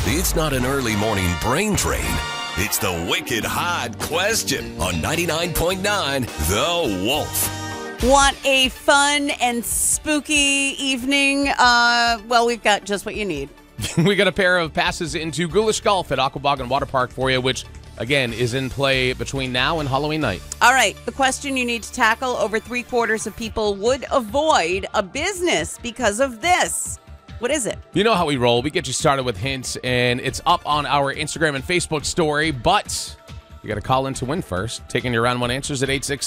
It's not an early morning brain drain. It's the wicked hard question on 99.9 The Wolf. Want a fun and spooky evening? Well, we've got just what you need. We got a pair of passes into Ghoulish Golf at Aquabog Water Park for you, which, again, is in play between now and Halloween night. All right, the question you need to tackle: over 3/4 of people would avoid a business because of this. What is it? You know how we roll. We get you started with hints, and it's up on our Instagram and Facebook story, but you got to call in to win first. Taking your round one answers at 866